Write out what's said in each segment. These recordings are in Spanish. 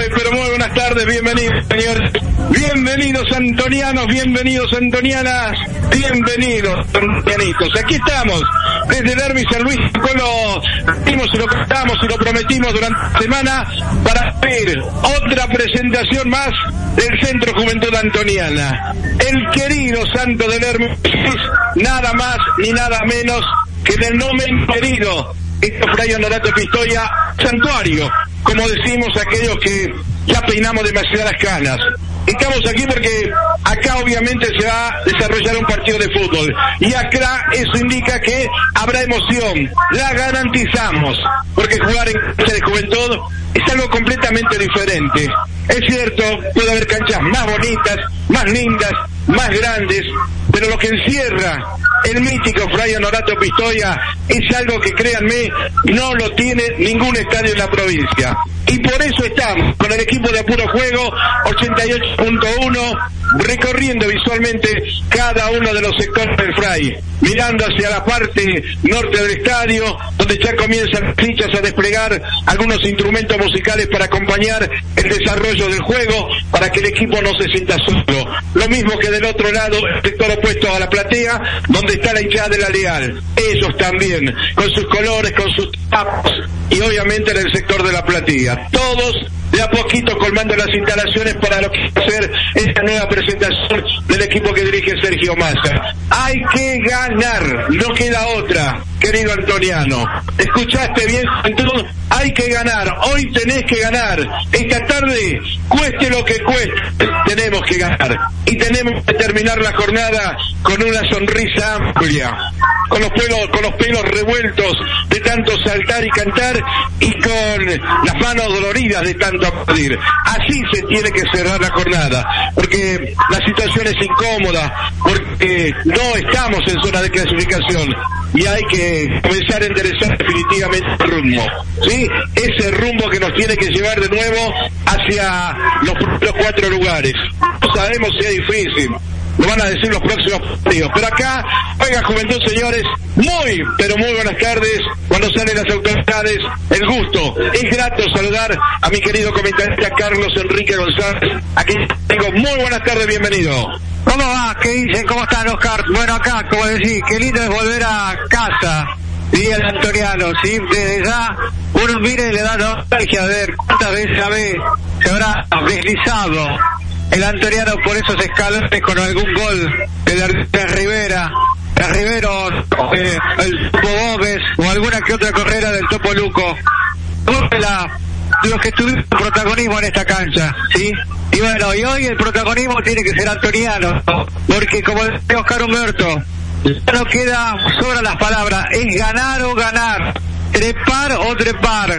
pero muy buenas tardes, bienvenidos señores, bienvenidos antonianos, bienvenidos antonianas, bienvenidos antonianitos. Aquí estamos, desde el Derby San Luis, lo dimos y lo contamos y lo prometimos durante la semana para ver otra presentación más del Centro Juventud Antoniana. El querido santo del Hermes, nada más ni nada menos que del nombre querido, Fray Honorato Pistoia, santuario, como decimos aquellos que ya peinamos demasiadas canas. Estamos aquí porque acá obviamente se va a desarrollar un partido de fútbol y acá eso indica que habrá emoción, la garantizamos, porque jugar en cancha de Juventud es algo completamente diferente. Es cierto, puede haber canchas más bonitas, más lindas, más grandes, pero lo que encierra el mítico Fray Honorato Pistoia es algo que, créanme, no lo tiene ningún estadio en la provincia. Y por eso estamos con el equipo de Apuro Juego 88.1 recorriendo visualmente cada uno de los sectores del Fray, mirando hacia la parte norte del estadio, donde ya comienzan las fichas a desplegar algunos instrumentos musicales para acompañar el desarrollo del juego, para que el equipo no se sienta solo. Lo mismo que del otro lado, el sector opuesto a la platea, donde está la hinchada de la Leal. Ellos también, con sus colores, con sus tapas, y obviamente en el sector de la platea. Todos de a poquito colmando las instalaciones para lo que va a ser esta nueva presentación del equipo que dirige Sergio Massa. Hay que ganar, no queda otra, querido antoniano. ¿Escuchaste bien? Entonces, hay que ganar, hoy tenés que ganar. Esta tarde, cueste lo que cueste, tenemos que ganar. Y tenemos que terminar la jornada con una sonrisa amplia, con los pelos revueltos de tanto saltar y cantar, y con las manos doloridas de tanto aplaudir. Así se tiene que cerrar la jornada, porque la situación es incómoda, porque no estamos en zona de clasificación y hay que comenzar a enderezar definitivamente el rumbo, ¿sí? Ese rumbo que nos tiene que llevar de nuevo hacia los 4 lugares. No sabemos si es difícil, lo van a decir los próximos partidos, pero acá juega Juventud, señores. Muy, pero muy buenas tardes. Cuando salen las autoridades, el gusto, es grato saludar a mi querido comentarista Carlos Enrique González. Aquí tengo muy buenas tardes, bienvenido. ¿Cómo va? ¿Qué dicen? ¿Cómo están, Oscar? Bueno, acá, como decís, qué lindo es volver a casa, diría el antoniano, ¿sí? Desde ya, uno mira y le da nostalgia a ver cuántas veces se habrá deslizado el antoniano por esos escalones con algún gol de Rivera, el Rivero, el Topo Gómez o alguna que otra carrera del Topo Luco. Los que tuvieron protagonismo en esta cancha, ¿sí? Y bueno, y hoy el protagonismo tiene que ser antoniano, porque como decía Oscar Humberto, ya no queda, sobran las palabras, es ganar o ganar, trepar o trepar,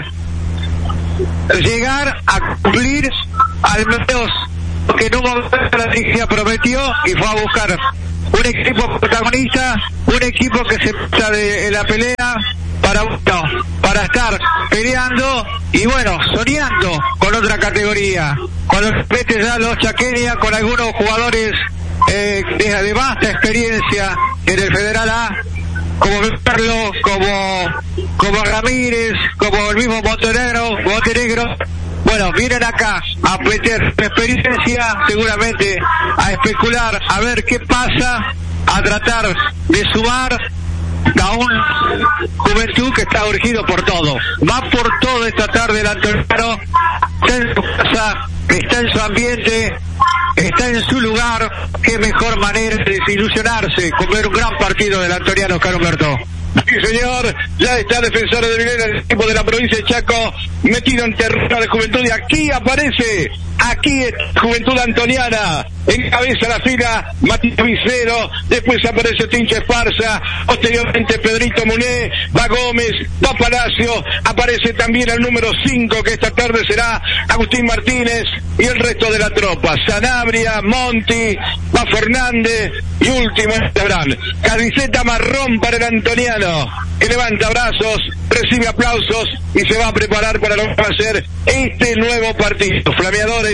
llegar a cumplir al menos lo que en un momento la dirigencia prometió y fue a buscar un equipo protagonista, un equipo que se pasa de la pelea para estar peleando y bueno, soñando con otra categoría. Cuando se mete ya los chaqueñas con algunos jugadores de vasta experiencia en el Federal A, como Carlos, como Ramírez, como el mismo Montenegro, bueno, vienen acá a meter experiencia, seguramente a especular, a ver qué pasa, a tratar de sumar a un Juventud que está urgido por todo. Va por todo esta tarde el antoniano, está en su casa, está en su ambiente, está en su lugar. Qué mejor manera de desilusionarse con ver un gran partido del antoniano, Oscar Humberto. Sí, señor, ya está Defensor de Vilena, el equipo de la provincia de Chaco, metido en terreno de Juventud, y aquí aparece, aquí es Juventud Antoniana, encabeza la fila Matías Vicero, después aparece Tincha Esparza, posteriormente Pedrito Muné, va Gómez, va Palacio, aparece también el número 5, que esta tarde será Agustín Martínez, y el resto de la tropa, Sanabria, Monti, va Fernández, y último Abraham. Camiseta marrón para el antoniano, que levanta brazos, recibe aplausos y se va a preparar para lo que va a ser este nuevo partido. Flameadores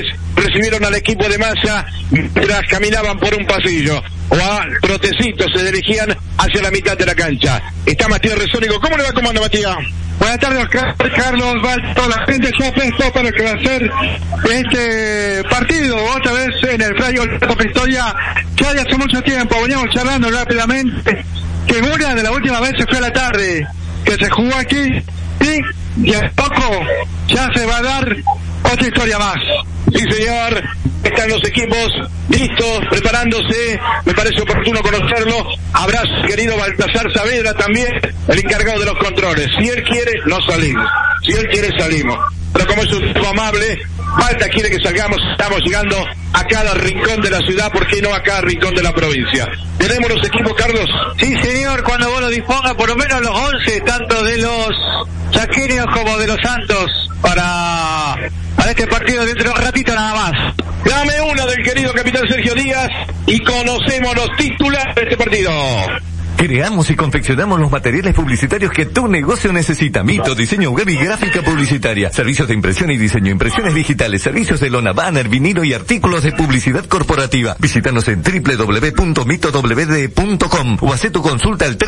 recibieron al equipo de Massa mientras caminaban por un pasillo, o a trotecitos se dirigían hacia la mitad de la cancha. Está Matías Resónico. ¿Cómo le va, comando, Matías? Buenas tardes, Carlos. Toda la gente ya prestó para que va a ser este partido otra vez en el Fraile Alberto Pistoia. Ya de hace mucho tiempo veníamos charlando rápidamente que una de las últimas veces fue a la tarde que se jugó aquí, y a poco ya se va a dar otra historia más. Sí, señor. Están los equipos listos, preparándose. Me parece oportuno conocerlo. Abrazo, querido Baltasar Saavedra, también el encargado de los controles. Si él quiere, no salimos. Si él quiere, salimos. Pero como es un tipo amable, Balta quiere que salgamos. Estamos llegando a cada rincón de la ciudad, ¿por qué no a cada rincón de la provincia? ¿Tenemos los equipos, Carlos? Sí, señor, cuando vos lo dispongas, por lo menos los 11, tanto de los chaqueños como de los Santos, para este partido dentro de un ratito nada más. Dame una del querido capitán Sergio Díaz y conocemos los titulares de este partido. Creamos y confeccionamos los materiales publicitarios que tu negocio necesita. Mito, diseño web y gráfica publicitaria. Servicios de impresión y diseño, impresiones digitales, servicios de lona, banner, vinilo y artículos de publicidad corporativa. Visítanos en www.mitowd.com o haz tu consulta al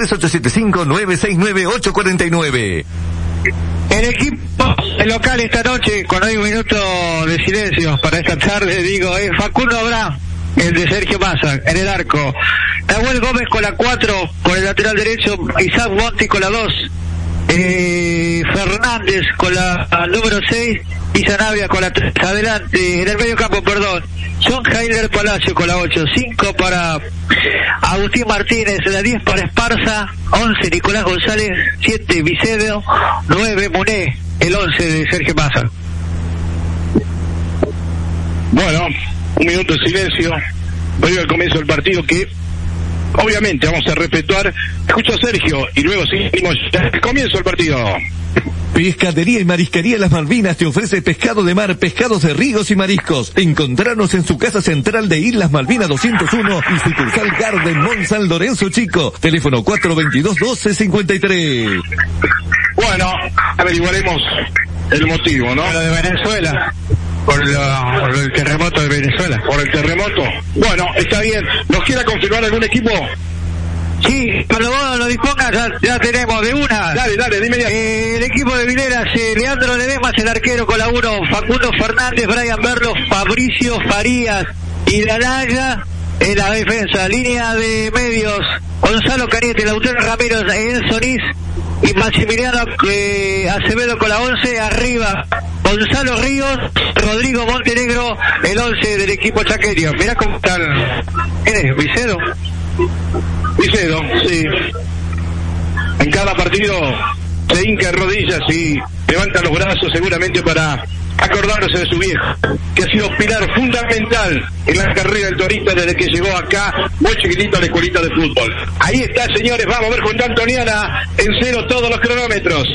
3875-969-849. El equipo local esta noche, cuando hay un minuto de silencio para esta tarde, digo, es Facundo Abraham, el de Sergio Massa, en el arco. Nahuel Gómez con la 4, con el lateral derecho, Isaac Monti con la 2, Fernández con la número 6, y Sanabria con la 3. Adelante, en el medio campo, John Heiler Palacio con la 8, 5 para Agustín Martínez, la 10 para Esparza, 11 Nicolás González, 7 Vicedo, 9 Muné, el 11 de Sergio Massa. Bueno, un minuto de silencio previo al comienzo del partido, que obviamente vamos a respetar. Escucho a Sergio y luego seguimos el comienzo del partido. Pescadería y Marisquería Las Malvinas te ofrece pescado de mar, pescados de ríos y mariscos. Encontranos en su casa central de Islas Malvinas 201 y sucursal Garden Mall San Lorenzo Chico. Teléfono 422-1253. Bueno, averiguaremos el motivo, ¿no? Lo de Venezuela. Por el terremoto de Venezuela. Por el terremoto. Bueno, está bien. ¿Nos quiera confirmar algún equipo? Sí, cuando vos lo dispongas ya tenemos de una. Dale, dime ya. El equipo de Vileras, Leandro Ledesma, el arquero con la 1, Facundo Fernández, Brian Berlo, Fabricio Farías y Dalaya en la defensa. Línea de medios, Gonzalo Cañete, Lautaro Ramiro, Enzo Nis y Maximiliano Acevedo con la 11. Arriba, Gonzalo Ríos, Rodrigo Montenegro, el 11 del equipo chaqueño. Mirá cómo están. ¿Quién es? ¿Vicedo? Vicedo, sí. En cada partido se hinca en rodillas y levanta los brazos seguramente para acordarse de su viejo, que ha sido pilar fundamental en la carrera del Torito desde que llegó acá, muy chiquitito, a la escuelita de fútbol. Ahí está, señores, vamos a ver Juan Antoniana en cero todos los cronómetros.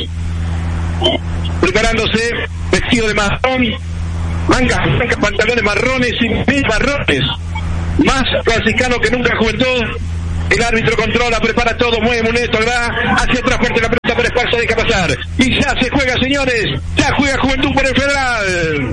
Preparándose, vestido de marrón, mangas, pantalones marrones y marrones. Más franciscano que nunca Juventud. El árbitro controla, prepara todo, mueve Muneto, ¿verdad? Hacia atrás, fuerte la pelota para Esparza, deja pasar. Y ya se juega, señores. Ya juega Juventud por el Federal.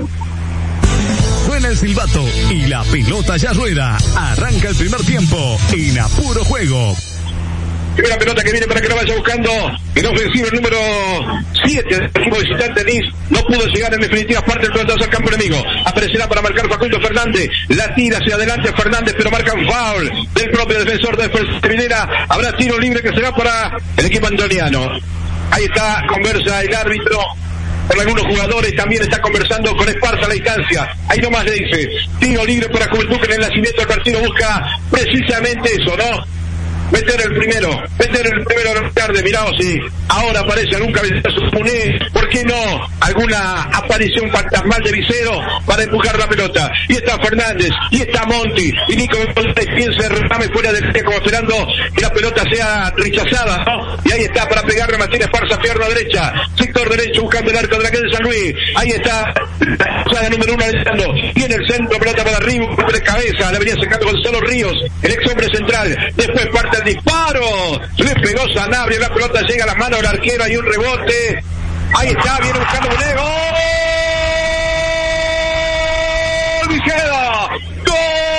Suena el silbato y la pelota ya rueda. Arranca el primer tiempo en apuro juego. Primera pelota que viene para que la vaya buscando el ofensivo, el número 7 del equipo visitante. Nis no pudo llegar en definitiva parte del pelotazo al campo enemigo. Aparecerá para marcar Facundo Fernández. La tira hacia adelante Fernández, pero marca un foul del propio defensor de Minera. Habrá tiro libre que será para el equipo antoniano. Ahí está, conversa el árbitro con algunos jugadores, también está conversando con Esparza a la distancia. Ahí nomás le dice, tiro libre para Juventud, que en el nacimiento del partido busca precisamente eso, ¿no? Meter el primero a la tarde, mirá, si ahora aparece algún cabezazo Muné, ¿por qué no? Alguna aparición fantasmal de Vicedo para empujar la pelota. Y está Fernández, y está Monti, y Nico piensa el reclame fuera del área como esperando que la pelota sea rechazada, ¿no? Y ahí está para pegarle Martínez Esparza, pierna derecha, sector derecho buscando el arco de la calle de San Luis. Ahí está, saga número 1 alentando, viene el centro, pelota para arriba, de cabeza, la venía sacando Gonzalo Ríos, el ex hombre central, después parte el disparo, le pegó Sanabria, la pelota llega a las manos del arquero, hay un rebote, ahí está, viene buscando Muné, ¡gol! Vicedo. ¡Gol!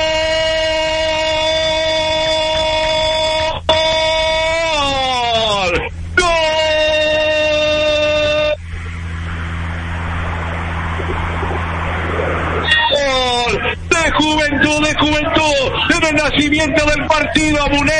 De juventud, en el nacimiento del partido. Muné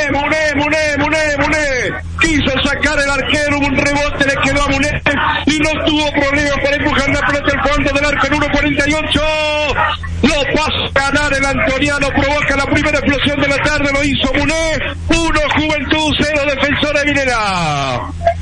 quiso sacar el arquero, un rebote le quedó a Muné y no tuvo problemas para empujar la pelota al fondo del arco en 1.48. Lo pasa a ganar el antoniano, provoca la primera explosión de la tarde, lo hizo Muné. 1 Juventud, 0 Defensora de Minera.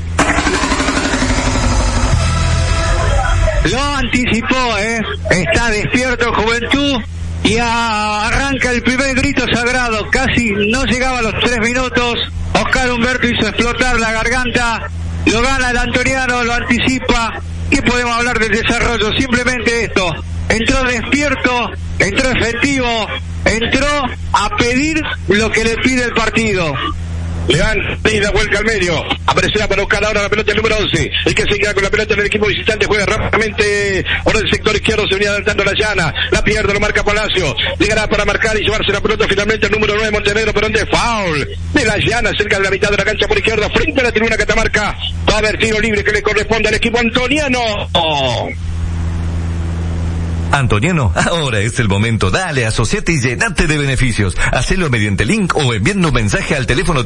Lo anticipó, está despierto Juventud. Y arranca el primer grito sagrado, casi no llegaba a los 3 minutos, Oscar Humberto hizo explotar la garganta, lo gana el antoniano, lo anticipa. ¿Qué podemos hablar del desarrollo? Simplemente esto, entró despierto, entró efectivo, entró a pedir lo que le pide el partido. Levanta y da vuelta al medio. Aparecerá para buscar ahora la pelota el número 11. El que se queda con la pelota en el equipo visitante juega rápidamente por el sector izquierdo. Se venía adelantando la llana. La pierde, lo marca Palacio. Llegará para marcar y llevarse la pelota finalmente el número 9 Montenegro. Pero donde foul de la llana cerca de la mitad de la cancha por izquierda. Frente a la tribuna Catamarca. Va a haber tiro libre que le corresponde al equipo antoniano. Antoniano, ahora es el momento. Dale, asociate y llenate de beneficios. Hacelo mediante link o enviando un mensaje al teléfono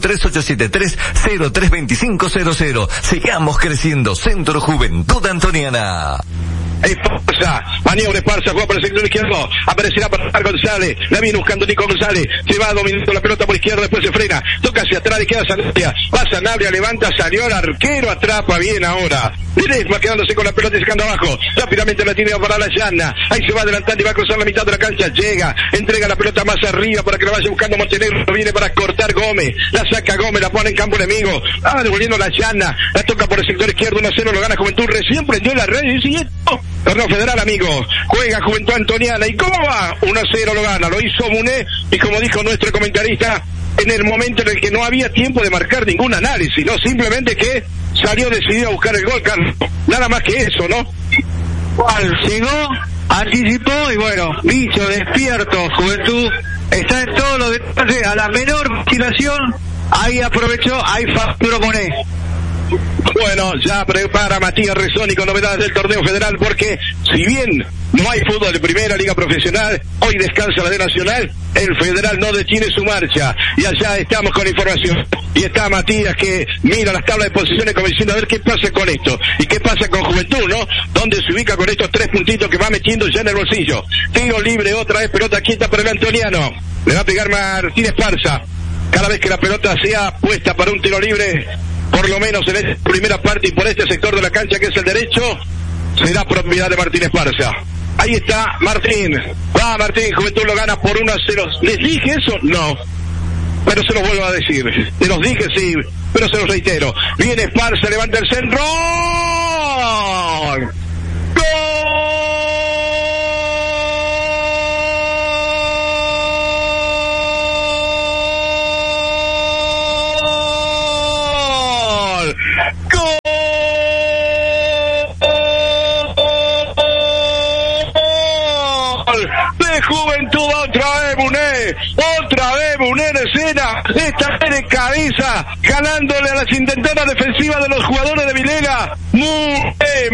3873-032500. Sigamos creciendo. Centro Juventud Antoniana. Esparza, maniobra Esparza, juega por el sector izquierdo, aparecerá para González, la viene buscando Nico González, se va dominando la pelota por izquierda, después se frena, toca hacia atrás y queda Sanabria, va Sanabria, levanta, salió el arquero, atrapa bien ahora, Ledesma quedándose con la pelota y sacando abajo, rápidamente la tiene para la llana, ahí se va adelantando y va a cruzar la mitad de la cancha, llega, entrega la pelota más arriba para que la vaya buscando Montenegro, viene para cortar Gómez, la saca Gómez, la pone en campo enemigo, devolviendo la llana, la toca por el sector izquierdo, 1-0, lo gana Juventud, recién prendió la red y dice, Torneo Federal, amigo. Juega Juventud Antoniana. ¿Y cómo va? 1-0 lo gana. Lo hizo Muné. Y como dijo nuestro comentarista, en el momento en el que no había tiempo de marcar ningún análisis, ¿no? Simplemente que salió decidido a buscar el gol, Carlos. Nada más que eso, ¿no? Llegó, anticipó y bueno, bicho, despierto. Juventud está en todos los detalles. A la menor vacilación, ahí aprovechó, ahí facturó Muné. Bueno, ya prepara Matías Rezoni con novedades del torneo federal, porque si bien no hay fútbol de primera liga profesional, hoy descansa la de Nacional, el federal no detiene su marcha, y allá estamos con información, y está Matías que mira las tablas de posiciones como diciendo a ver qué pasa con esto, y qué pasa con Juventud, ¿no? Donde se ubica con estos 3 puntitos que va metiendo ya en el bolsillo. Tiro libre, otra vez pelota quieta para el antoniano, le va a pegar Martín Esparza, cada vez que la pelota sea puesta para un tiro libre, por lo menos en esta primera parte y por este sector de la cancha que es el derecho, será propiedad de Martín Esparza. Ahí está Martín. Va Martín, Juventud lo gana por 1-0. ¿Les dije eso? No. Pero se los vuelvo a decir. Se los dije, sí, pero se los reitero. Viene Esparza, levanta el centro. ¡Gol! Juventud, otra vez Muné en escena, esta vez de cabeza, ganándole a las intentadas defensivas de los jugadores de Vilera. Muné,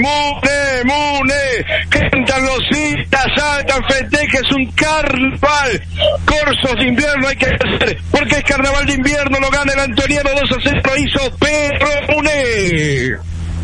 cantan los citas, saltan, festeja, es un carnaval, corsos de invierno hay que hacer, porque es carnaval de invierno, lo gana el antoniano 2-0, lo hizo Pedro Muné.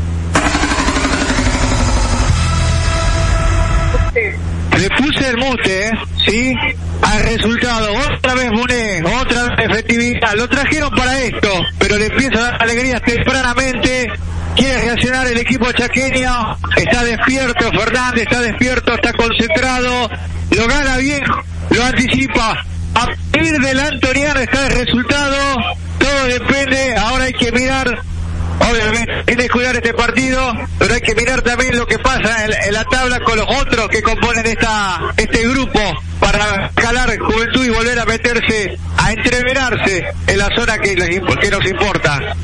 Le puse el mute, ¿sí? Al resultado, otra vez Muné, otra vez efectividad. Lo trajeron para esto, pero le empieza a dar alegrías tempranamente. Quiere reaccionar el equipo chaqueño. Está despierto Fernández, está despierto, está concentrado. Lo gana bien, lo anticipa. A partir del antoniano está el resultado. Todo depende, ahora hay que mirar. Obviamente hay que cuidar este partido, pero hay que mirar también lo que pasa en la tabla con los otros que componen este grupo para escalar Juventud y volver a meterse, a entreverarse en la zona que nos importa.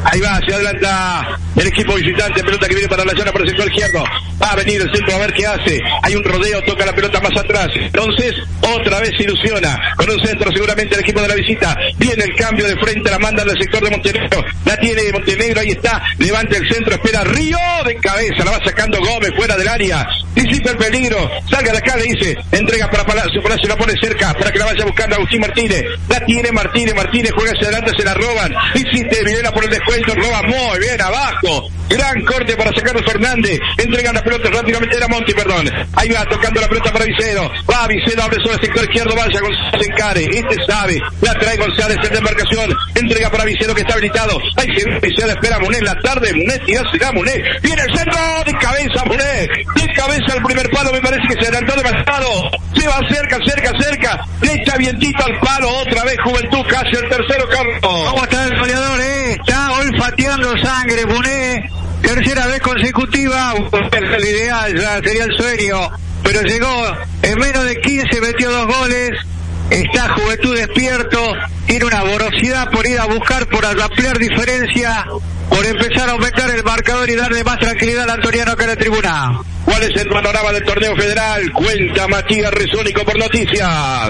Ahí va, se adelanta el equipo visitante, pelota que viene para la llana por el sector izquierdo. Va a venir el centro a ver qué hace. Hay un rodeo, toca la pelota más atrás. Entonces, otra vez se ilusiona. Con un centro seguramente el equipo de la visita. Viene el cambio de frente, la manda al sector de Montenegro. La tiene Montenegro, ahí está. Levanta el centro, espera Río de cabeza. La va sacando Gómez fuera del área. Disipa el peligro. Salga de acá, le dice. Entrega para Palacio. Palacio la pone cerca para que la vaya buscando Agustín Martínez. La tiene Martínez juega hacia adelante, se la roban. Insiste Videla por el descuento. Roba muy bien abajo. Gran corte para sacarlo Fernández. Entregan la pelota rápidamente. Era Monti, perdón. Ahí va tocando la pelota para Vicedo. Va Vicedo, abre sobre el sector izquierdo. Vaya González encare. Sabe. La trae González en demarcación. Entrega para Vicedo que está habilitado. Ahí se Vicedo espera Munet en la tarde. Munet será Munet. Viene el centro de cabeza Munet. De cabeza al primer palo. Me parece que se adelantó demasiado. Se va cerca. Le echa vientito al palo. Otra vez Juventud. Casi el tercero, Carlos. ¿Cómo está el goleador, Está olfateando sangre, Munet. Tercera vez consecutiva. El ideal, ya sería el sueño. Pero llegó en menos de 15, metió 2 goles. Está Juventud despierto. Tiene una voracidad por ir a buscar, por ampliar diferencia, por empezar a aumentar el marcador y darle más tranquilidad al antoniano acá en la tribuna. ¿Cuál es el panorama del torneo federal? Cuenta Matías Rezónico por Noticias.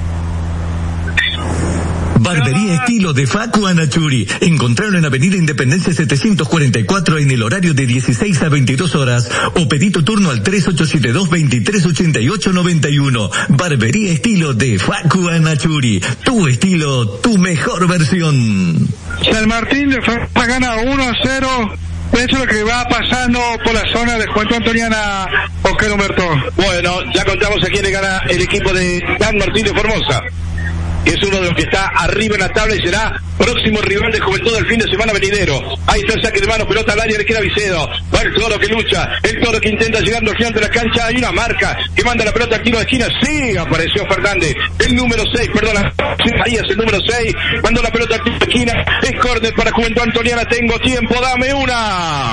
Barbería Estilo de Facu Anachuri. Encontrarlo en Avenida Independencia 744 en el horario de 16 a 22 horas o pedí tu turno al 3872-238891. Barbería Estilo de Facu Anachuri. Tu estilo, tu mejor versión. San Martín de Facu gana 1-0. Eso es lo que va pasando por la zona de Juventud Antoniana, Oscar Humberto. Bueno, ya contamos a quién le gana el equipo de San Martín de Formosa. Es uno de los que está arriba en la tabla y será próximo rival de Juventud del fin de semana venidero. Ahí está el saque de mano, pelota al área, le queda Vicedo. Va el Toro que lucha, el Toro que intenta llegar al final de la cancha. Hay una marca que manda la pelota al tiro de esquina. Sí, apareció Fernández, el número 6, perdona. Sí, ahí es el número 6. Mandó la pelota al tiro de esquina. Es córner para Juventud Antoniana. Tengo tiempo, dame una.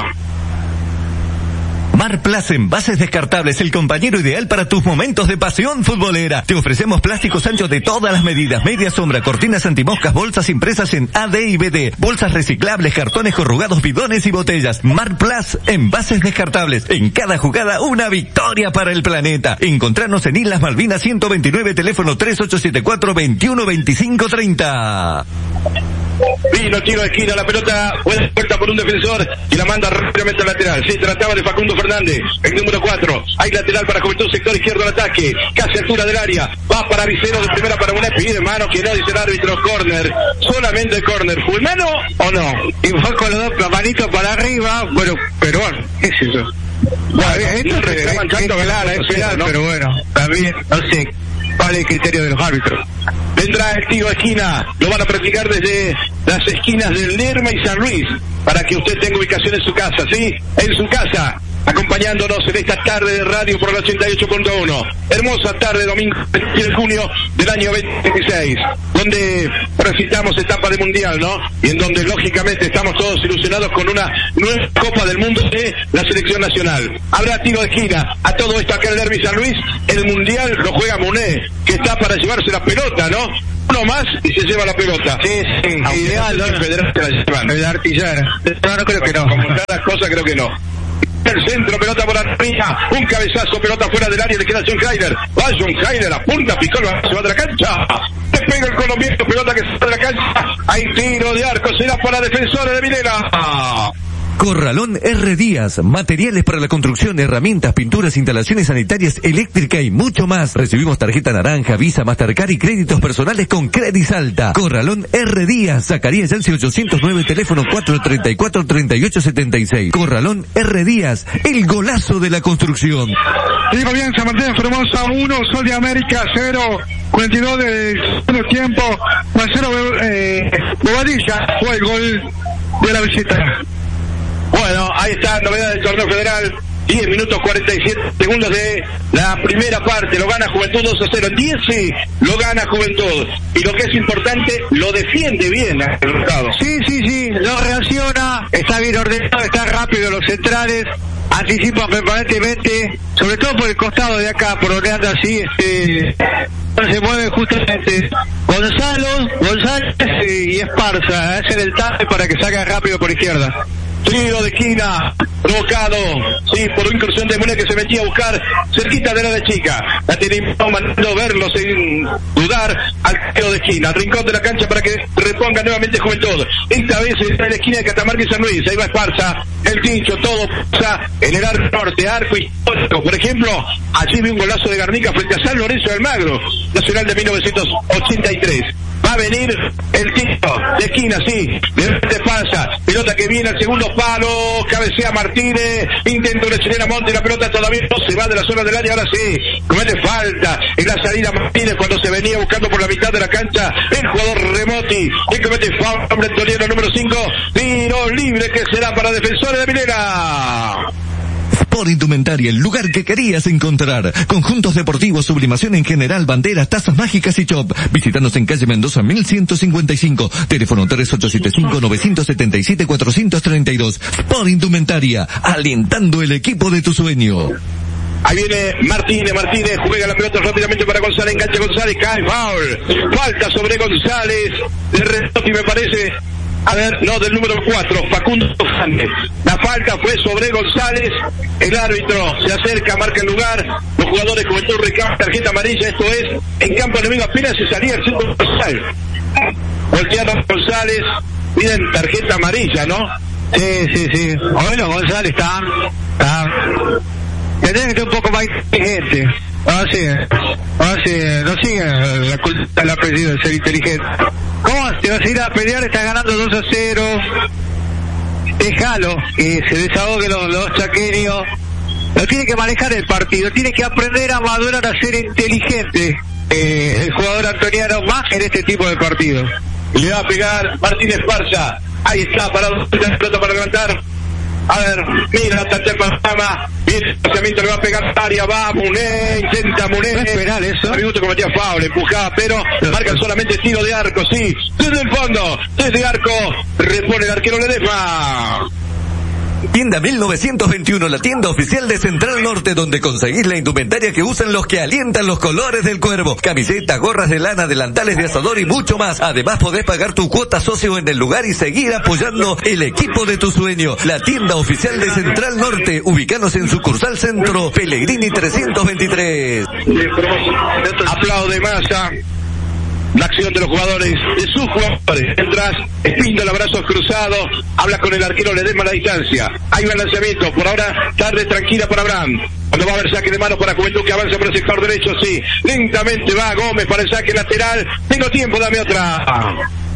Marplas Envases Descartables, el compañero ideal para tus momentos de pasión futbolera. Te ofrecemos plásticos anchos de todas las medidas, media sombra, cortinas antimoscas, bolsas impresas en AD y BD, bolsas reciclables, cartones corrugados, bidones y botellas. Marplas Envases Descartables, en cada jugada una victoria para el planeta. Encontrarnos en Islas Malvinas 129, teléfono 3874-212530. Vino tiro de esquina, la pelota fue puerta por un defensor y la manda rápidamente al lateral. Se trataba de Facundo Fernández, el número 4. Hay lateral para Juventud, sector izquierdo al ataque, casi altura del área. Va para Vicero, de primera para Munet, pide mano, que no dice el árbitro, córner. Solamente córner. ¿Fue mano o no? Y fue con los dos manitos para arriba, bueno, pero bueno, ¿qué es eso? Bueno, esto reclaman tanto Galana, es penal, ¿no? Pero bueno, también, no sé cuál es el criterio de los árbitros. Vendrá el tiro de esquina, lo van a practicar desde las esquinas del Lerma y San Luis, para que usted tenga ubicación en su casa, ¿sí? En su casa, acompañándonos en esta tarde de radio por el 88.1. Hermosa tarde, domingo 20 de junio del año 2016, donde recitamos etapa de mundial, ¿no? Y en donde lógicamente estamos todos ilusionados con una nueva Copa del Mundo de la selección nacional. Habrá tiro de esquina. A todo esto acá en el Derby San Luis, el mundial lo juega Munet, que está para llevarse la pelota, ¿no? Uno más y se lleva la pelota. Sí, ideal, ¿no? El federal se la llevan. El artillar. No creo que no. Como cada cosa creo que no. El centro, pelota por arriba, un cabezazo, pelota fuera del área, le queda John Heider. Va John Heider, la punta, picó, se va de la cancha. Le pega el colombiano, pelota que se va de la cancha. Hay tiro de arco, será para defensores de Videla. Corralón R. Díaz, materiales para la construcción, herramientas, pinturas, instalaciones sanitarias, eléctrica y mucho más. Recibimos tarjeta naranja, Visa, Mastercard y créditos personales con Credisalta. Corralón R. Díaz, Zacarías Yancy 809, teléfono 434-3876. Corralón R. Díaz, el golazo de la construcción. Digo bien, San Martín de Formosa 1, Sol de América 0, 42 del segundo tiempo, Marcelo Bobadilla fue el gol de la visita. Bueno, ahí está, novedad del torneo federal. 10 minutos 47 segundos de la primera parte. Lo gana Juventud 2-0. 10 sí, lo gana Juventud. Y lo que es importante, lo defiende bien el resultado. Sí, lo reacciona, está bien ordenado, está rápido los centrales, anticipa permanentemente, sobre todo por el costado de acá, por donde anda así, se mueve justamente González y Esparza. Hacen el tape para que salga rápido por izquierda. Tiro de esquina, provocado, sí, por incursión de Muné que se metía a buscar cerquita de la de Chica. La tiene mandando verlo sin dudar al tiro de esquina, al rincón de la cancha para que reponga nuevamente Juventud. Esta vez está en la esquina de Catamarca y San Luis. Ahí va Esparza, el Tincho, todo pasa en el arco norte, arco histórico. Por ejemplo, allí vi un golazo de Garnica frente a San Lorenzo de Almagro, nacional de 1983. Va a venir el tiro de esquina, sí, de repente pasa, pelota que viene al segundo palo, cabecea Martínez, intenta una chilena Monte, la pelota todavía no se va de la zona del área, ahora sí, comete falta en la salida Martínez cuando se venía buscando por la mitad de la cancha, el jugador Remoti, y comete falta, hombre Antoniano número 5, tiro libre que será para Defensores de Minera. Sport Indumentaria, el lugar que querías encontrar. Conjuntos deportivos, sublimación en general, banderas, tazas mágicas y shop. Visítanos en calle Mendoza 1155. Teléfono 3875-977-432. Sport Indumentaria, alentando el equipo de tu sueño. Ahí viene Martínez, juega la pelota rápidamente para González, engancha González, cae foul. Falta sobre González, de Retotti me parece. A ver, no, del número 4, Facundo Fernández. La falta fue sobre González. El árbitro se acerca, marca el lugar. Los jugadores Juventud recaban tarjeta amarilla. Esto es, en campo enemigo apenas se salía el centro González. Voltearon González. Piden tarjeta amarilla, ¿no? Sí. Bueno, González está... Tendría que ser un poco más inteligente. No sigue la cultura del apellido de ser inteligente. ¿Cómo te vas a ir a pelear? Estás ganando 2-0. Déjalo que se desahogue los chaqueños. No tiene que manejar el partido, tiene que aprender a madurar, a ser inteligente. El jugador antoniano más en este tipo de partidos. Le va a pegar Martínez Esparza. Ahí está, parado, pelota para levantar. A ver, mira, Tante Panama, viene el lanzamiento, le va a pegar área, va Muné, intenta Muné. No es penal eso. A minuto cometía foul, empujaba, pero marcan solamente tiro de arco, sí. Desde el fondo, desde arco, repone el arquero Ledesma. Tienda 1921, la tienda oficial de Central Norte, donde conseguís la indumentaria que usan los que alientan los colores del cuervo. Camisetas, gorras de lana, delantales de asador y mucho más. Además podés pagar tu cuota socio en el lugar y seguir apoyando el equipo de tu sueño. La tienda oficial de Central Norte, ubicanos en sucursal Centro, Pellegrini 323. Aplaude Massa. La acción de los jugadores, de sus jugadores. Entras, Espíndola, brazos cruzados, habla con el arquero Ledesma a la distancia. Ahí va el lanzamiento, por ahora tarde tranquila para Abraham. Cuando va a haber saque de mano para Juventud que avanza por el sector derecho, sí. Lentamente va Gómez para el saque lateral. Tengo tiempo, dame otra.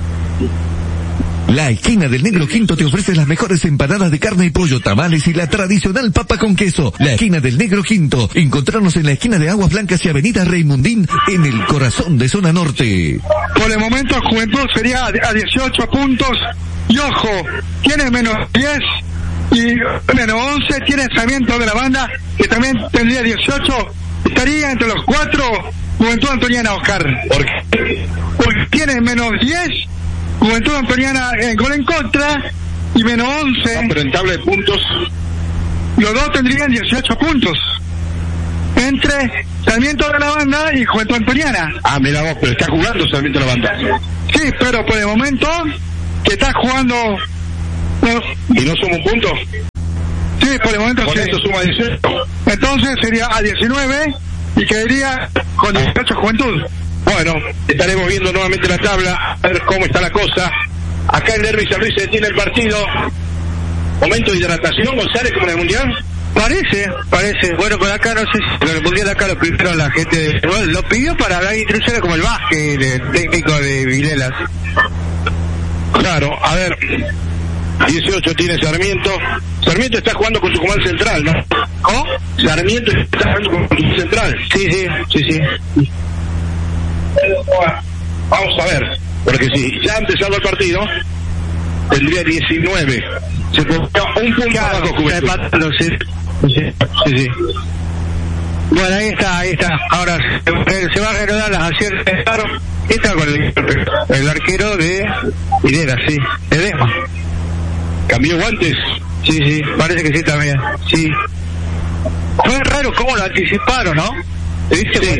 La esquina del Negro Quinto te ofrece las mejores empanadas de carne y pollo, tamales y la tradicional papa con queso. La esquina del Negro Quinto. Encontrarnos en la esquina de Aguas Blancas y Avenida Raimundín, en el corazón de Zona Norte. Por el momento Juventud sería a 18 puntos. Y ojo, tiene menos 10 y menos 11. Tiene Sarmiento de la Banda, que también tendría 18. Estaría entre los 4 Juventud Antoniana, Oscar. ¿Por qué? Porque tiene menos 10. Juventud Antoniana en gol en contra y menos 11. No, pero en tabla de puntos los dos tendrían 18 puntos entre Sarmiento de la Banda y Juventud Antoniana. Mira vos, pero está jugando Sarmiento de la Banda. Sí, pero por el momento que está jugando ¿y no suma un punto? Sí, por el momento con sí. Esto suma 18. Entonces sería a 19 y quedaría con 18 Juventud. Bueno, estaremos viendo nuevamente la tabla, a ver cómo está la cosa. Acá el Derby San Luis se detiene el partido. Momento de hidratación, González, como en el Mundial. Parece. Bueno, por acá no sé si en el Mundial acá lo pidieron la gente. Bueno, lo pidió para dar instrucciones como el Vázquez, el técnico de Vilelas. Claro, a ver. 18 tiene Sarmiento. Sarmiento está jugando con Tucumán Central, ¿no? ¿Cómo? Sarmiento está jugando con Tucumán Central. Sí. Vamos a ver, porque si ya ha empezado el partido, tendría 19. Se coloca un punto abajo Juventud. Sí. Bueno, ahí está. Ahora se va a reanudar las acciones. Está con el arquero de Hilera, sí. Ledesma. ¿Cambió guantes? Sí, parece que sí también. Sí. Fue raro cómo lo anticiparon, ¿no? ¿Te diste cuenta?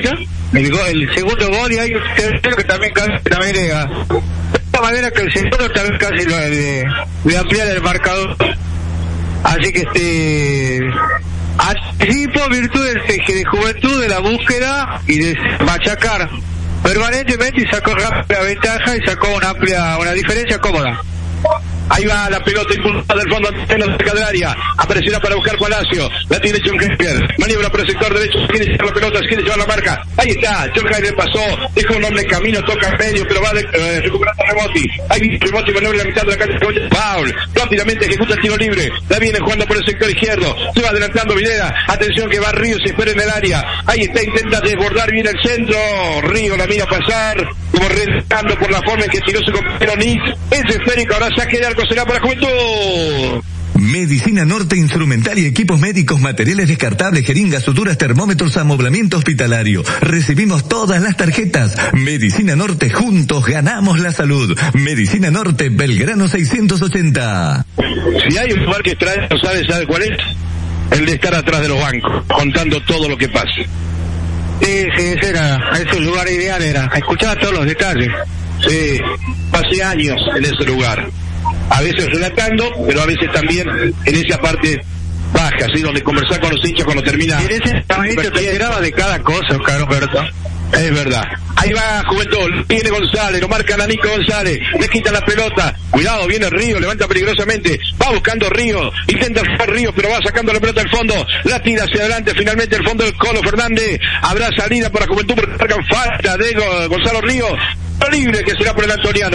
el segundo gol, y hay un tercero que también casi agrega. De esta manera que el segundo también casi lo de ampliar el marcador. Así que anticipo virtud de juventud, de la búsqueda y de machacar permanentemente, y sacó rápida ventaja y sacó una diferencia cómoda. Ahí va la pelota impulsada del fondo cerca del área. Aparecerá para buscar Palacio. La tiene Schonheimer. Maniobra por el sector derecho. Quiere llevar la pelota, quiere llevar la marca. Ahí está. Schonheimer pasó. Deja un hombre en camino. Toca en medio, pero va recuperando a Remoti. Ahí Remoti maniobra en la mitad de la cancha. Foul. Rápidamente ejecuta el tiro libre. La viene jugando por el sector izquierdo. Se va adelantando Videla. Atención que va Río. Se espera en el área. Ahí está. Intenta desbordar bien el centro. Río la mira pasar. Como rezando por la forma en que tiró su compañero Nis. Es esférico. Ahora saque de arco. Será para Juventud. Medicina Norte, instrumental y equipos médicos, materiales descartables, jeringas, suturas, termómetros, amoblamiento hospitalario. Recibimos todas las tarjetas. Medicina Norte, juntos ganamos la salud. Medicina Norte, Belgrano 680. Si hay un lugar que extrae, ¿sabe cuál es? El de estar atrás de los bancos, contando todo lo que pase. Sí, ese es el lugar ideal, escuchar todos los detalles. Sí, pasé años en ese lugar. A veces relatando, pero a veces también en esa parte baja, ¿sí? Donde conversar con los hinchas cuando termina. Y en ese momento te enteraba de cada cosa, Carlos Berto. Es verdad. Ahí va Juventud, viene González, lo marcan a Nico González, le quitan la pelota. Cuidado, viene Río, levanta peligrosamente, va buscando Río, intenta jugar Río, pero va sacando la pelota al fondo, la tira hacia adelante, finalmente el fondo del Colo Fernández. Habrá salida para Juventud porque marcan falta de Gonzalo Río. Libre que será por el antoniano.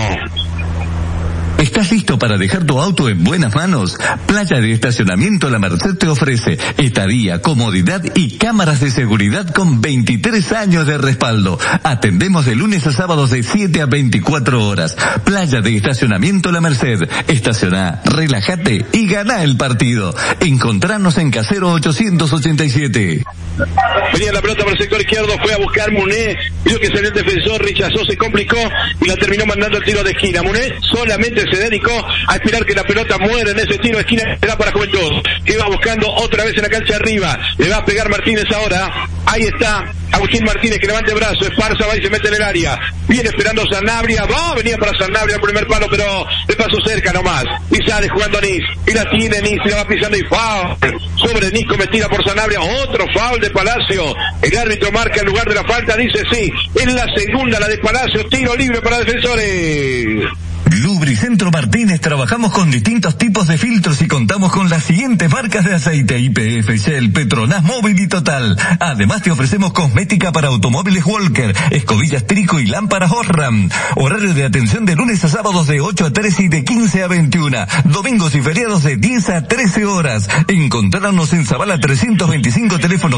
¿Estás listo para dejar tu auto en buenas manos? Playa de Estacionamiento La Merced te ofrece estadía, comodidad y cámaras de seguridad con 23 años de respaldo. Atendemos de lunes a sábados de 7 a 24 horas. Playa de Estacionamiento La Merced. Estaciona, relájate y gana el partido. Encontranos en Casero 887. Venía la pelota por el sector izquierdo, fue a buscar Muné, vio que salió el defensor, rechazó, se complicó y la terminó mandando el tiro de esquina. Muné solamente se dedicó a esperar que la pelota muera en ese tiro de esquina. Será para Juventud, que va buscando otra vez en la cancha arriba. Le va a pegar Martínez ahora. Ahí está Agustín Martínez, que levanta el brazo. Esparza va y se mete en el área. Viene esperando Sanabria. Venía para Sanabria el primer palo, pero le pasó cerca nomás. Y sale jugando Nis. Y la tiene Nis, y la va pisando y foul. Sobre Nis cometida por Sanabria. Otro foul de Palacio. El árbitro marca el lugar de la falta. Dice sí. Es la segunda, la de Palacio. Tiro libre para Defensores. Lubricentro Martínez, trabajamos con distintos tipos de filtros y contamos con las siguientes marcas de aceite: YPF, Shell, Petronas, Móvil y Total. Además te ofrecemos cosmética para automóviles Walker, escobillas Trico y lámparas Osram. Horario de atención de lunes a sábados de 8 a 13 y de 15 a 21. Domingos y feriados de 10 a 13 horas. Encontrarnos en Zavala 325, teléfono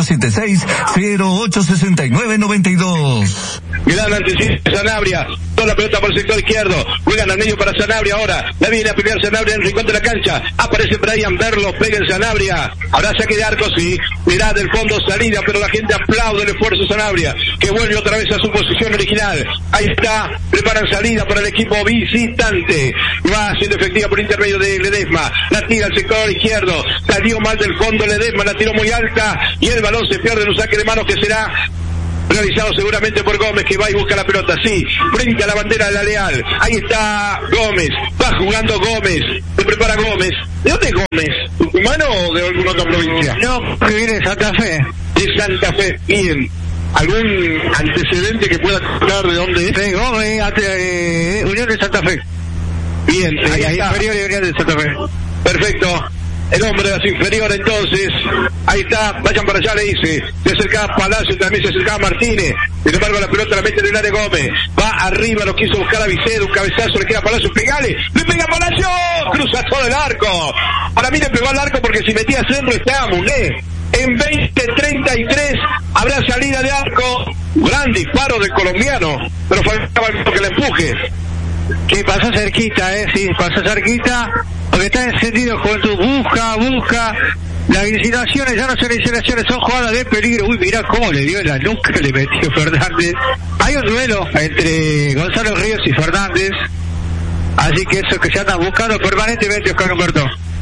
3867-086992. Gran anticipo Sanabria. Toda la pelota por el sector izquierdo. Juegan al medio para Sanabria ahora. La viene a pelear Sanabria en el rincón de la cancha. Aparece Brian Berlo, pega en Sanabria. Habrá saque de arco, sí. Mirá del fondo salida, pero la gente aplaude el esfuerzo de Sanabria, que vuelve otra vez a su posición original. Ahí está. Preparan salida para el equipo visitante. Va siendo efectiva por intermedio de Ledesma. La tira al sector izquierdo. Salió mal del fondo Ledesma. La tiró muy alta. Y el balón se pierde en un saque de manos que será realizado seguramente por Gómez, que va y busca la pelota, sí, frente a la bandera de la Leal. Ahí está Gómez, va jugando Gómez, se prepara Gómez. ¿De dónde es Gómez? ¿Tucumano o de alguna otra provincia? No, que viene de Santa Fe. De Santa Fe, bien. ¿Algún antecedente que pueda contar de dónde es? Sí, Gómez, Unión de Santa Fe. Bien, ahí está. Inferior de Unión de Santa Fe. Perfecto. El hombre de las inferiores, entonces, ahí está, vayan para allá, le dice, se acercaba Palacio, también se acercaba Martínez, sin embargo la pelota la mete en el área Gómez, va arriba, lo quiso buscar a Vicedo, un cabezazo, le queda a Palacio, pegale, le pega a Palacio, cruza todo el arco. Para mí le pegó al arco porque si metía centro estaba Muné. En 20:33 habrá salida de arco, gran disparo del colombiano, pero faltaba algo que le empuje. Que pasó cerquita, sí, pasó cerquita, porque está encendido Juventud, busca, las insinuaciones ya no son insinuaciones, son jugadas de peligro. Uy, mirá cómo le dio la nuca, le metió Fernández. Hay un duelo entre Gonzalo Ríos y Fernández, así que eso que se andan buscando permanentemente, Oscar Humberto.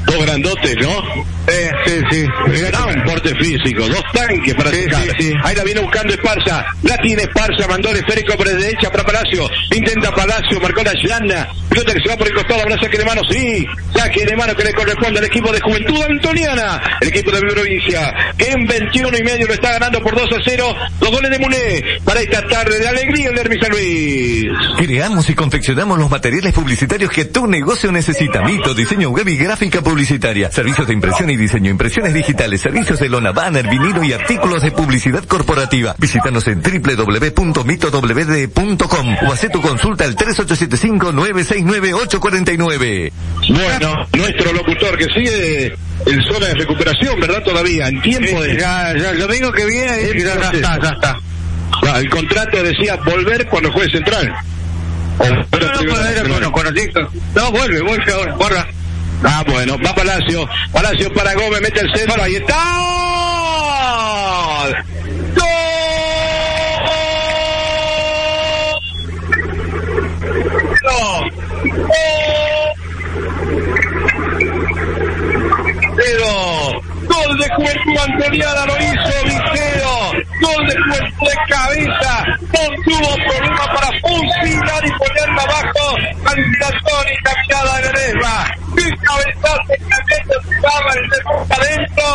Dos grandotes, ¿no? Sí. Mirá, un porte físico, dos tanques para sacar. Sí. Ahí la viene buscando Esparza, la tiene Esparza, mandó el esférico por la derecha para Palacio, intenta Palacio, marcó la llana, pelota que se va por el costado, habrá saque de mano, sí, saque de mano que le corresponde al equipo de Juventud Antoniana, el equipo de provincia, que en 21:30 lo está ganando por 2-0, los goles de Muné, para esta tarde de alegría en Derby San Luis. Creamos y confeccionamos los materiales publicitarios que tu negocio necesita. Mito, diseño web y gráfica publicitaria, servicios de impresión y diseño, impresiones digitales, servicios de lona, banner, vinilo y artículos de publicidad corporativa. Visítanos en www.mitowd.com o haz tu consulta al 3875-969-849. Bueno, nuestro locutor que sigue en zona de recuperación, ¿verdad? Todavía, en tiempo de... Ya, el domingo que viene ya está. El contrato decía volver cuando juegue Central. No, vuelve ahora, borra. Ah, bueno, va Palacio para Gómez, mete el centro, ahí está. ¡Gol! Gol de Juventud Antoniana, lo hizo Vicero, gol de Juventud de cabeza, no tuvo problema para fusilar y ponerla abajo, Antonio cambiada de Ledesma, el cabezazo que estaba en el adentro,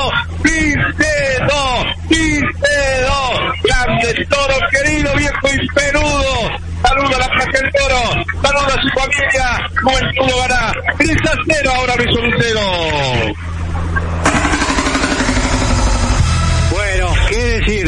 Vicedo, grande Toro querido, viejo y peludo, saluda a la placa del Toro, saluda a su familia, Juventud lo gana, 3-0 ahora Luis Lucero. Bueno, qué decir,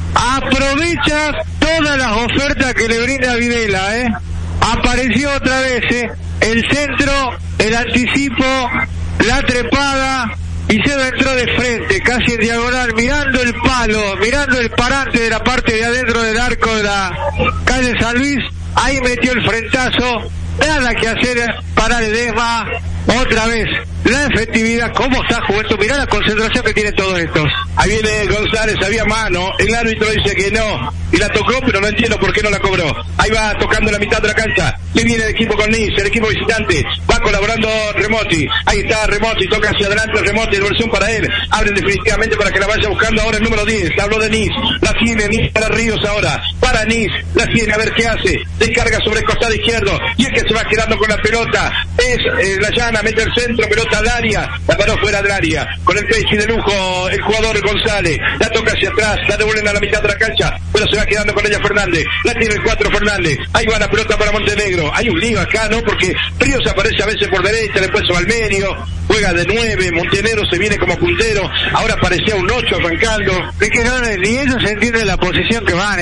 aprovecha todas las ofertas que le brinda Videla, apareció otra vez, el centro, el anticipo, la trepada, y se entró de frente, casi en diagonal, mirando el palo, mirando el parante de la parte de adentro del arco de la calle San Luis, ahí metió el frentazo, nada que hacer para Ledesma, otra vez, la efectividad, cómo está Juventud, mirá la concentración que tienen todos estos. Ahí viene González, había mano, el árbitro dice que no, y la tocó, pero no entiendo por qué no la cobró. Ahí va tocando la mitad de la cancha, y viene el equipo con Nis, el equipo visitante, va colaborando Remotti, ahí está Remotti, toca hacia adelante Remotti, devolución para él, abren definitivamente para que la vaya buscando ahora el número 10, habló de Nis, la tiene Nis para Ríos ahora, para Nis, la tiene, a ver qué hace, descarga sobre el costado izquierdo, y el que se va quedando con la pelota, es la llana, mete el centro, pelota al área, la paró fuera del área, con el pecho de lujo, el jugador González, la toca hacia atrás, la devuelven a la mitad de la cancha, pero se va quedando con ella Fernández, la tiene el 4 Fernández, ahí va la pelota para Montenegro, hay un lío acá, ¿no? Porque Ríos aparece a veces por derecha, después se va al medio, juega de 9, Montenegro se viene como puntero, ahora parecía un 8 arrancando. Es que no, ni ellos entienden la posición que van,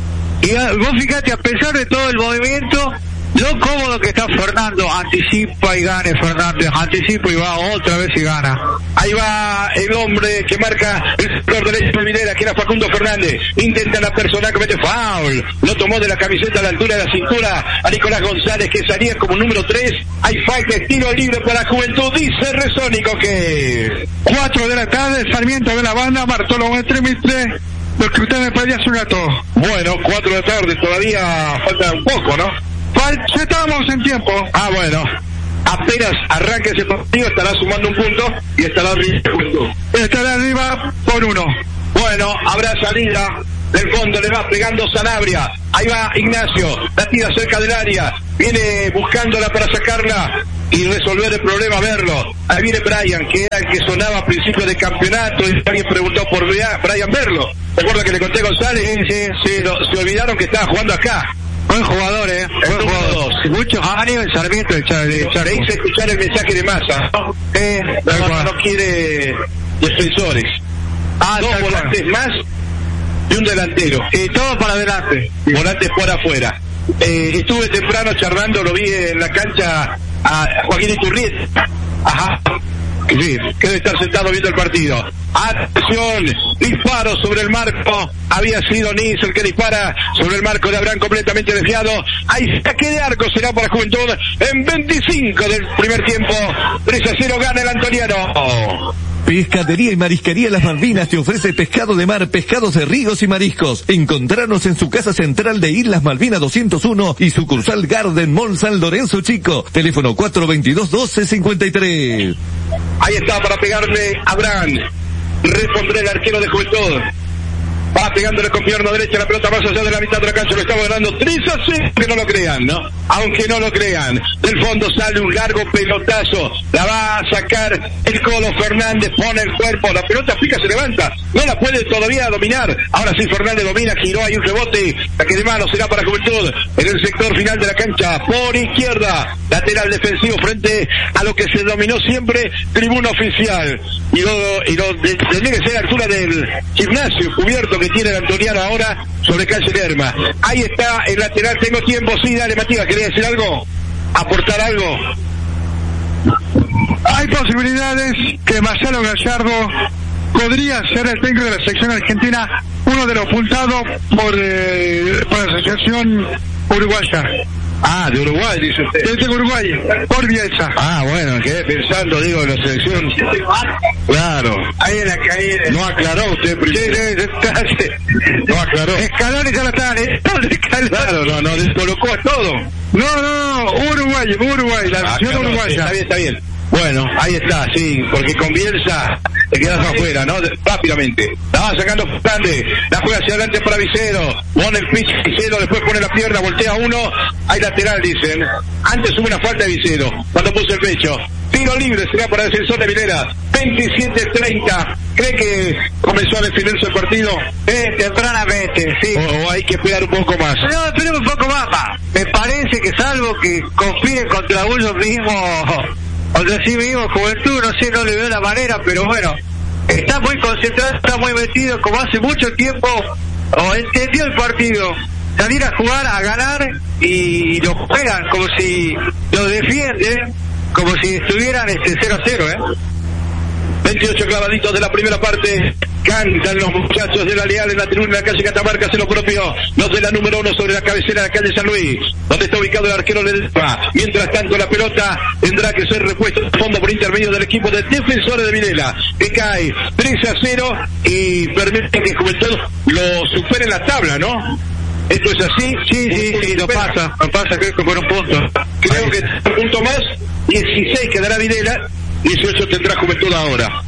y vos fíjate, a pesar de todo el movimiento, lo cómodo que está Fernando, anticipa y gane Fernández, anticipa y va otra vez y gana. Ahí va el hombre que marca el sector derecho de Videla, que era Facundo Fernández, intenta la persona, comete foul, lo tomó de la camiseta a la altura de la cintura a Nicolás González, que salía como número 3, hay falta, estilo libre para Juventud, dice Resónico que 4 de la tarde, Sarmiento de la banda, Bartolo Entremistre, lo que usted me pedía hace un rato. Bueno, 4 de la tarde, todavía falta un poco, ¿no? Ya estábamos en tiempo. Ah, bueno. Apenas arranque ese partido, estará sumando un punto y estará arriba por 1. Bueno, habrá salida del fondo, le va pegando Sanabria. Ahí va Ignacio, la tira cerca del área, viene buscándola para sacarla y resolver el problema, verlo. Ahí viene Brian, que era el que sonaba a principio de campeonato, y alguien preguntó por Brian Verlo. ¿Te acuerdas que le conté a González? Sí, se olvidaron que estaba jugando acá. Buen jugador, buen jugador. Muchos años en Sarmiento de le hice escuchar el mensaje de Massa, ¿no? No quiere defensores. 2 volantes más y un delantero. Todo para adelante. Volantes por afuera. Estuve temprano charlando, lo vi en la cancha a Joaquín Iturrieta. Ajá. Sí, que debe estar sentado viendo el partido. Atención, disparo sobre el marco. Había sido Nis el que dispara sobre el marco de Abraham, completamente desviado. Hay saque de arco, será para Juventud en 25 del primer tiempo. 3-0 gana el antoniano. Pescadería y Marisquería Las Malvinas te ofrece pescado de mar, pescados de ríos y mariscos. Encontrarnos en su casa central de Islas Malvinas 201 y sucursal Garden Mall San Lorenzo Chico. Teléfono 422-1253. Ahí está para pegarle Abraham. Respondrá el arquero de Juventud. Va pegándole con pierna derecha la pelota más allá de la mitad de la cancha. Lo estamos ganando 3-0. Que no lo crean, ¿no? Aunque no lo crean. Del fondo sale un largo pelotazo. La va a sacar el Colo Fernández. Pone el cuerpo. La pelota pica, se levanta. No la puede todavía dominar. Ahora sí Fernández domina. Giró. Hay un rebote. La que de mano será para Juventud. En el sector final de la cancha. Por izquierda. Lateral defensivo frente a lo que se dominó siempre. Tribuna oficial. Y lo tendría que ser a la altura del gimnasio cubierto que tiene el Antoniano ahora sobre calle Lerma. Ahí está el lateral. Tengo tiempo. Sí, dale, Matías. ¿Quería decir algo? ¿Aportar algo? Hay posibilidades que Marcelo Gallardo podría ser el técnico de la selección argentina, uno de los apuntados por la Asociación Uruguaya. Ah, de Uruguay, dice usted. Desde Uruguay, por Bielsa. Ah, bueno, quedé pensando, digo, en la selección. Claro. Ahí en la calle. No aclaró usted primero. Sí, no aclaró. Escalones ya lo están, Claro, no, descolocó a todo. No, Uruguay, la selección uruguaya. Está bien. Bueno, ahí está, sí, porque con Bielsa te quedas afuera, ¿no? Rápidamente. La va sacando Fernández, la juega hacia adelante para Vicero, pone el pitch Vicero, después pone la pierna, voltea uno, hay lateral, dicen. Antes hubo una falta de Vicero, cuando puso el pecho. Tiro libre será para el Defensor de Vilera. 27-30. ¿Cree que comenzó a definirse el partido? Tempranamente, sí. O hay que esperar un poco más. No, esperemos un poco más. Me parece que salvo que conspiren contra uno mismo, contra sí mismo, Juventud, no sé, no le veo la manera, pero bueno, está muy concentrado, está muy metido, como hace mucho tiempo, o entendió el partido. Salir a jugar, a ganar, y lo juegan como si lo defienden, como si estuvieran 0-0, 28 clavaditos de la primera parte. Cantan los muchachos de la Leal en la tribuna de la calle Catamarca, hace lo propio los de la número 1 sobre la cabecera de la calle San Luis, donde está ubicado el arquero Ledesma. Mientras tanto la pelota tendrá que ser repuesta al fondo por intermedio del equipo de Defensores de Videla, que cae 3-0 y permite que Juventud lo supere en la tabla, ¿no? ¿Esto es así? Sí, lo pasa, creo que por un punto. Creo que un punto más, 16 quedará Videla, 18 tendrá Juventud ahora.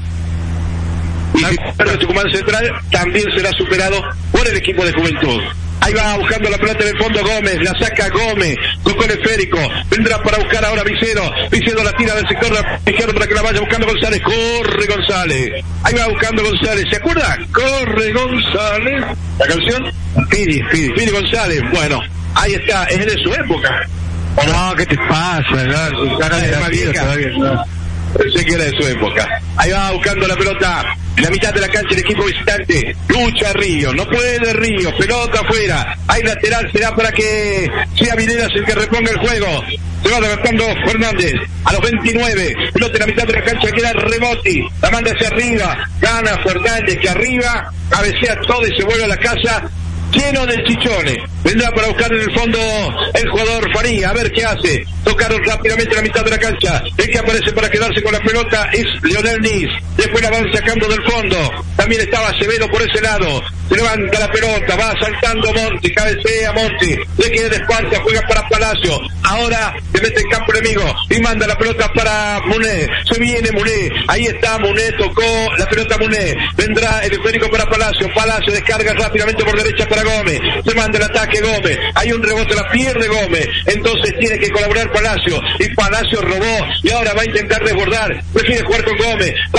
Y el Tucumán Central también será superado por el equipo de Juventud. Ahí va buscando la pelota en el fondo Gómez, la saca Gómez, tocó el esférico, vendrá para buscar ahora Vicero la tira del sector izquierdo para que la vaya buscando González, corre González, ahí va buscando González, ¿se acuerda? Corre González, ¿la canción? Pidi González, bueno, ahí está, es de su época. No, ¿qué te pasa? Es más vieja. Pensé que era de su época. Ahí va buscando la pelota en la mitad de la cancha el equipo visitante. Lucha Río, no puede Río, pelota afuera. Hay lateral, será para que sea Videras el que reponga el juego. Se va adelantando Fernández a los 29. Pelota en la mitad de la cancha, queda Remoti. La manda hacia arriba. Gana Fernández que arriba cabecea todo y se vuelve a la casa lleno de chichones. Vendrá para buscar en el fondo el jugador Faría, a ver qué hace. Tocaron rápidamente la mitad de la cancha. El que aparece para quedarse con la pelota es Leonel Nis. Después la van sacando del fondo. También estaba Acevedo por ese lado. Se levanta la pelota, va saltando Monti, cabecea Monti, le queda de espalda, juega para Palacio. Ahora se mete en campo enemigo y manda la pelota para Muné. Se viene Muné, ahí está Muné, tocó la pelota Muné. Vendrá el esférico para Palacio. Palacio descarga rápidamente por derecha para Gómez. Se manda el ataque Gómez. Hay un rebote, la pierde Gómez. Entonces tiene que colaborar Palacio. Y Palacio robó y ahora va a intentar desbordar. Prefiere jugar con Gómez. Va